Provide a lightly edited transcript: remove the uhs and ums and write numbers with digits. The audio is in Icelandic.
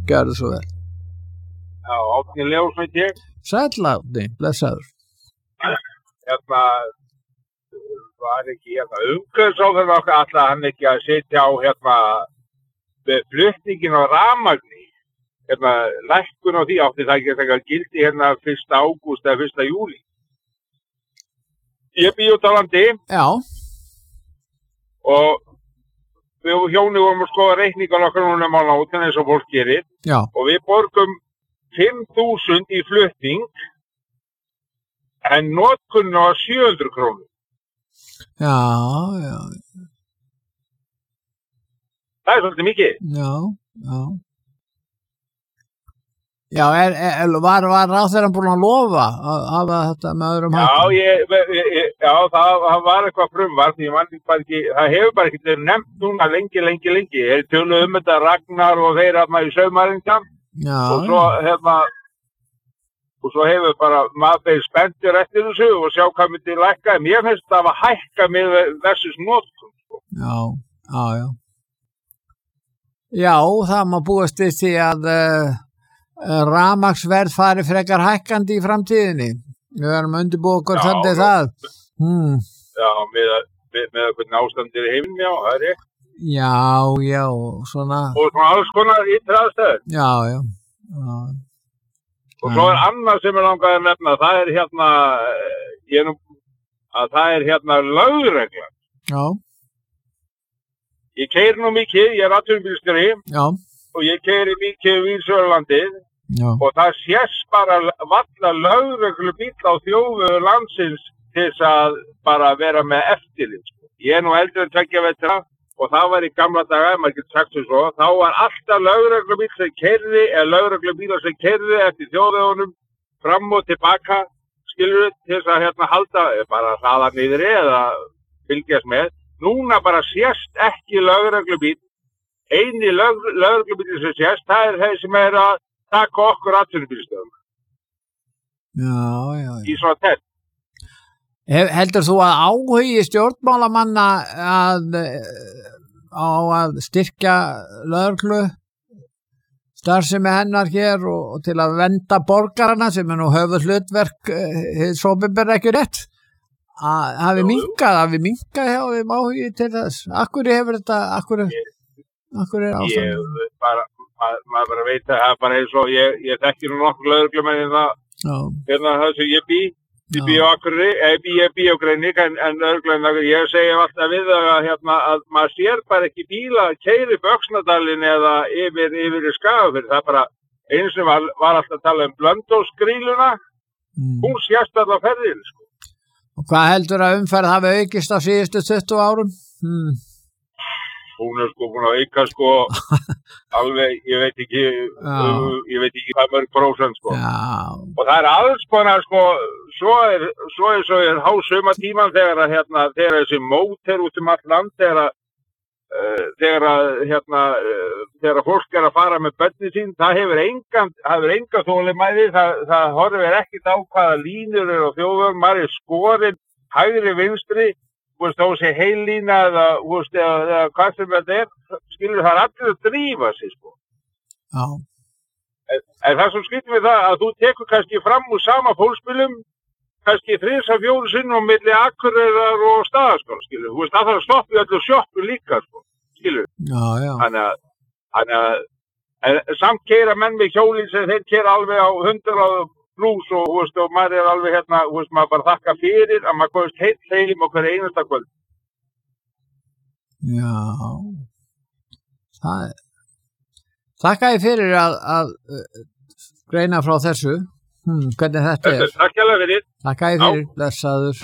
Gjörðu svo vel. Já, Árni Leósson ég. Sæll Árni, blessaður. Var ekki umhverfisráðherra okkar alltaf hann ekki að sitja á með flutningin á rafmagni. Lækkun á því átti það ekki að gildi 1. ágúst eða 1. júlí. Ég bý út á landi. Já. Og við hjóni vorum að skoða reikningan okkar núna mánaðutin eins og fólk gerir. Já. Og við borgum 5.000 í flutning en notkunn á 700 krónur. Já. Það svolítið mikið. Já. Já, var ráðherrann búinn að lofa að hafa þetta með öðrum hætti? Já, það var eitthvað frumvarp, ég man ekki, það hefur bara ekki verið nefnt núna lengi. Þeir töluðu þetta Ragnar og þeir í saumaringjan. Já. Og svo hefur bara maður beðið spenntur eftir þessu og sjá hvað myndi lækka. Mér finnst það að hækka með versus notkun. Já. Já, það má búast við því að rafmagnsverð fari frekar hækkandi í framtíðinni. Við verðum að undirbúa okkur þannig það. Já, með hvernig ástandir í heiminum, já, það er rétt. Já, svona. Og svona alls konar ytri aðstæður. Já. Og svo annað sem langaði að nefna, það er lögreglan. Já. Ég keyri nú mikið, ég er atvinnubílstjóri. Já. Og ég keyri mikið víðsvegarlandið. Já. Og það sést bara valla lögreglubíll á þjóðvegum landsins til þess að bara vera með eftirlit. Ég er nú eldri en 2 vetra og það var í gamla daga, maður getur sagt svo, þá var alltaf lögreglubíll sem keyrði eða lögreglubílar sem keyrði eftir þjóðvegunum fram og tilbaka, skilur til þess að halda bara hraða niðri eða fylgjast með. Núna bara sést ekki lögreglubíll. Eini lögreglubíll sem sést, það er þeir sem er að taka okkur atvinnubílstöðum. Já. Í svona test. Heldur þú að áhugi stjórnmálamanna að styrkja lögreglu starfsemi hennar hér og til að vernda borgarana sem er nú höfuðhlutverk hins opinbera ekki rétt? Hafi minnkað hjá þeim áhugi til þess? Akkur hefur þetta, akkur er ástæðan? Maður bara veit að það er bara eins og ég þekki nú nokkur lögreglumenn það sem ég bý á Akureyri, ég bý á Greinvík en lögreglumenn, ég segi alltaf við að maður sér bara ekki bíla að keyra upp Öxnadalinn eða yfir í Skagafjörð. Það er bara eins sem var alltaf að tala Blönduósgrýluna, hún sést alltaf ferðin, sko. Og hvað heldur að umferð hafi aukist á síðustu 20 árum? Hún er búin að auka alveg, ég veit ekki hvað mörg prósent og það er alls konar svo er hásumatíman þegar þessi mót út allt land þegar fólk er að fara með börnin sín, það hefur enga þolinmæði, það horfir ekkert á hvaða línur eru á þjóðvegum, maður er skorinn hægri vinstri, þá sé heillína eða hvað sem þetta er, skilur það allir að drífa sig, Já. En það sem skilur við það að þú tekur kannski fram úr sama fólksbílum, kannski 3-4 sinnum á milli Akureyrar og Staðarskóla, skilur, það þarf að stoppa í öllu sjoppu líka, skilur. Já. Þannig að samt keyra menn með hjólín sem þeir keyra alveg á 100 plús og maður er alveg maður bara þakka fyrir að maður komist heill heim og hverja einasta kvöld. Já. Þakka ég fyrir að greina frá þessu. Hvernig þetta er. Takk hérlega fyrir. Þakka ég fyrir, blessaður.